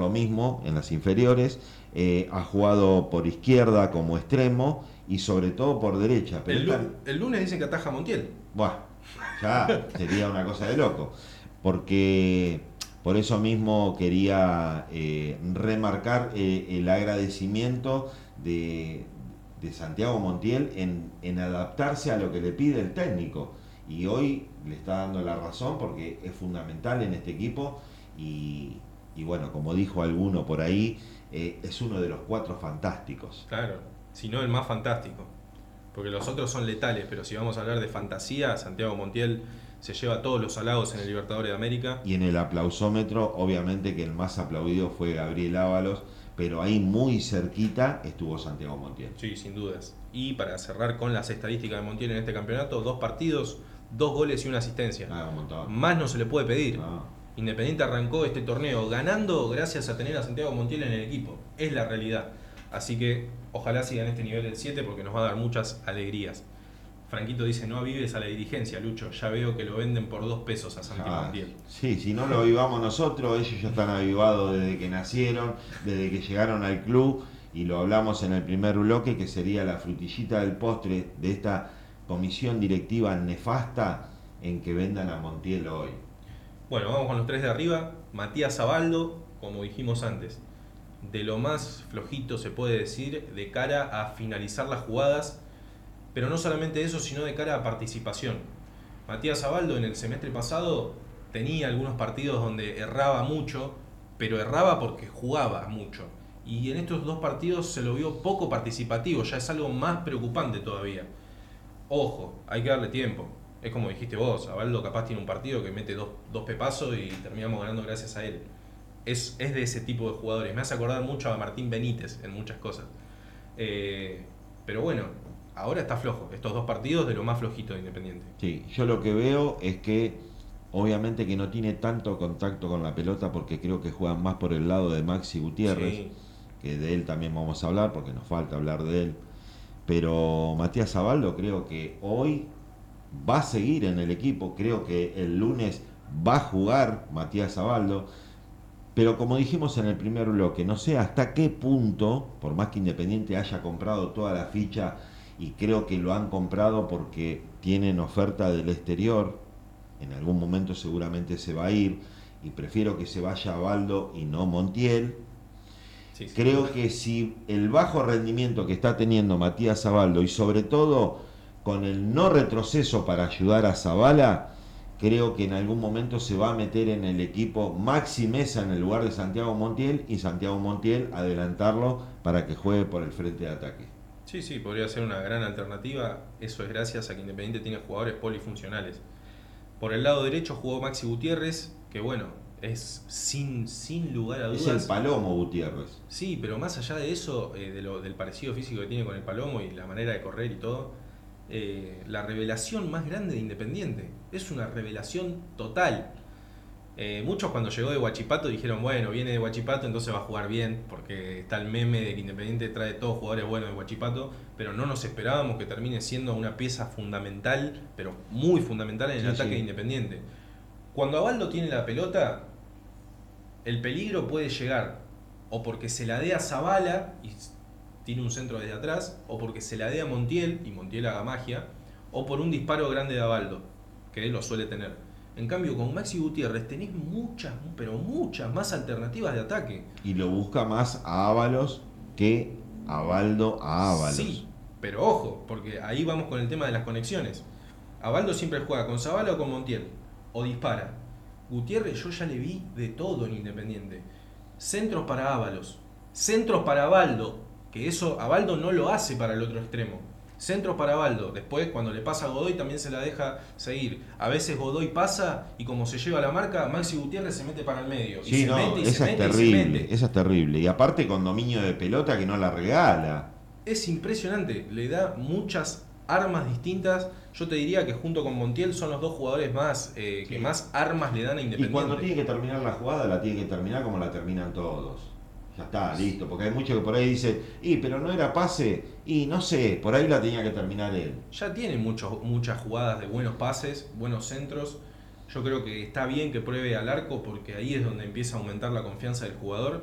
lo mismo en las inferiores, ha jugado por izquierda como extremo y sobre todo por derecha. Pero El lunes dicen que ataja a Montiel. bueno, ya sería una cosa de loco, porque por eso mismo quería remarcar el agradecimiento de Santiago Montiel en adaptarse a lo que le pide el técnico. Y hoy le está dando la razón porque es fundamental en este equipo y bueno, como dijo alguno por ahí, es uno de los cuatro fantásticos. Claro, si no el más fantástico. Porque los otros son letales, pero si vamos a hablar de fantasía, Santiago Montiel se lleva todos los halagos en el Libertadores de América. Y en el aplausómetro, obviamente que el más aplaudido fue Gabriel Ábalos, pero ahí muy cerquita estuvo Santiago Montiel. Sí, sin dudas. Y para cerrar con las estadísticas de Montiel en este campeonato, 2 partidos, 2 goles y una asistencia. Ah, un montón. Más no se le puede pedir. Ah. Independiente arrancó este torneo ganando gracias a tener a Santiago Montiel en el equipo. Es la realidad. Así que ojalá sigan este nivel del 7 porque nos va a dar muchas alegrías. Franquito dice, no avives a la dirigencia, Lucho. Ya veo que lo venden por 2 pesos a Santiago Montiel. Sí, si no lo avivamos nosotros, ellos ya están avivados desde que nacieron, desde que llegaron al club, y lo hablamos en el primer bloque, que sería la frutillita del postre de esta comisión directiva nefasta en que vendan a Montiel hoy. Bueno, vamos con los 3 de arriba. Matías Abaldo, como dijimos antes, de lo más flojito se puede decir de cara a finalizar las jugadas, pero no solamente eso, sino de cara a participación. Matías Abaldo en el semestre pasado tenía algunos partidos donde erraba mucho, pero erraba porque jugaba mucho. Y en estos 2 partidos se lo vio poco participativo, ya es algo más preocupante todavía. Ojo, hay que darle tiempo. Es como dijiste vos, Abaldo capaz tiene un partido que mete dos pepazos y terminamos ganando gracias a él. Es de ese tipo de jugadores. Me hace acordar mucho a Martín Benítez en muchas cosas. Pero bueno, ahora está flojo. Estos 2 partidos de lo más flojito de Independiente. Sí, yo lo que veo es que obviamente que no tiene tanto contacto con la pelota porque creo que juegan más por el lado de Maxi Gutiérrez, Sí, que de él también vamos a hablar porque nos falta hablar de él. Pero Matías Abaldo creo que hoy va a seguir en el equipo, creo que el lunes va a jugar Matías Abaldo, pero como dijimos en el primer bloque, no sé hasta qué punto, por más que Independiente haya comprado toda la ficha, y creo que lo han comprado porque tienen oferta del exterior, en algún momento seguramente se va a ir, y prefiero que se vaya Abaldo y no Montiel. sí, sin Creo duda. que si el bajo rendimiento que está teniendo Matías Zabaldo y sobre todo con el no retroceso para ayudar a Zabala, creo que en algún momento se va a meter en el equipo Maxi Mesa en el lugar de Santiago Montiel y Santiago Montiel adelantarlo para que juegue por el frente de ataque. Sí, sí, podría ser una gran alternativa. Eso es gracias a que Independiente tiene jugadores polifuncionales. Por el lado derecho jugó Maxi Gutiérrez, que bueno, es sin lugar a Es el dudas. Palomo Gutiérrez. Sí, pero más allá de eso, del parecido físico que tiene con el Palomo y la manera de correr y todo, la revelación más grande de Independiente. Es una revelación total. Muchos cuando llegó de Huachipato dijeron, bueno, viene de Huachipato, entonces va a jugar bien, porque está el meme de que Independiente trae todos jugadores buenos de Huachipato, pero no nos esperábamos que termine siendo una pieza fundamental, pero muy fundamental en el Sí, ataque de sí. Independiente. Cuando Abaldo tiene la pelota, el peligro puede llegar o porque se la dé a Zabala y tiene un centro desde atrás, o porque se la dé a Montiel y Montiel haga magia, o por un disparo grande de Abaldo, que él lo suele tener. En cambio, con Maxi Gutiérrez tenés muchas, pero muchas más alternativas de ataque. Y lo busca más a Ábalos que Abaldo a Ábalos. Sí, pero ojo, porque ahí vamos con el tema de las conexiones. Abaldo siempre juega con Zabala o con Montiel, o dispara. Gutiérrez yo ya le vi de todo en Independiente. Centros para Ábalos, centros para Abaldo, que eso Abaldo no lo hace para el otro extremo. Centros para Abaldo, después cuando le pasa a Godoy también se la deja seguir. A veces Godoy pasa y como se lleva la marca, Maxi Gutiérrez se mete para el medio. Y Sí, se no, mete y se esa es mete y se terrible, mete. esa es terrible. Y aparte con dominio de pelota que no la regala. Es impresionante, le da muchas armas distintas. Yo te diría que junto con Montiel son los 2 jugadores más que Sí. más armas le dan a Y Independiente. cuando tiene que terminar la jugada, la tiene que terminar como la terminan todos. Ya está, listo. Porque hay muchos que por ahí dicen, pero no era pase, y no sé, por ahí la tenía que terminar él. Ya tiene muchas jugadas de buenos pases, buenos centros. Yo creo que está bien que pruebe al arco porque ahí es donde empieza a aumentar la confianza del jugador.